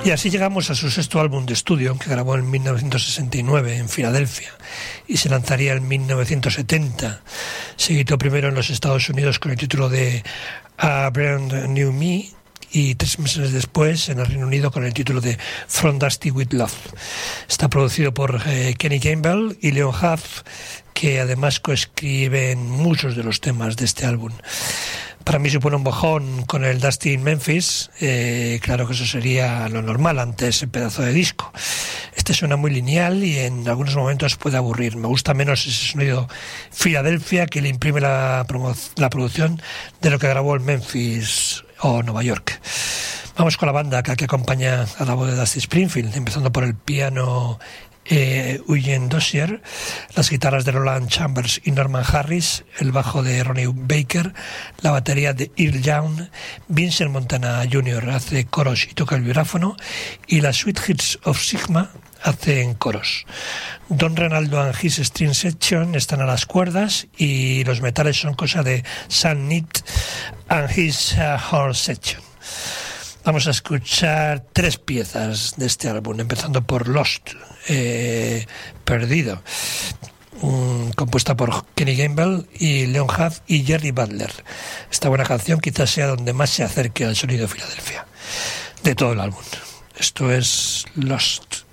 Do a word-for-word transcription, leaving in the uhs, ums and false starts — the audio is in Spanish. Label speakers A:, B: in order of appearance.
A: Y así llegamos a su sexto álbum de estudio, que grabó en mil novecientos sesenta y nueve en Filadelfia y se lanzaría en mil novecientos setenta. Se editó primero en los Estados Unidos con el título de A Brand New Me y tres meses después en el Reino Unido con el título de From Dusty with Love. Está producido por eh, Kenny Gamble y Leon Huff, que además coescriben muchos de los temas de este álbum. Para mí supone un bajón con el Dusty in Memphis, eh, claro que eso sería lo normal ante ese pedazo de disco. Este suena muy lineal y en algunos momentos puede aburrir. Me gusta menos ese sonido Filadelfia que le imprime la, promo- la producción de lo que grabó en Memphis o Nueva York. Vamos con la banda que, que acompaña a la voz de Dusty Springfield, empezando por el piano eh, Eugene Dozier, las guitarras de Roland Chambers y Norman Harris, el bajo de Ronnie Baker, la batería de Earl Young, Vincent Montana junior hace coros y toca el vibráfono, y las Sweet Hits of Sigma hacen coros. Don Renaldo and His String Section están a las cuerdas y los metales son cosa de Sam Neat and His uh, Horn Section. Vamos a escuchar tres piezas de este álbum, empezando por Lost, eh, Perdido, um, compuesta por Kenny Gamble y Leon Huff y Jerry Butler. Esta buena canción quizás sea donde más se acerque al sonido de Filadelfia de todo el álbum. Esto es Lost.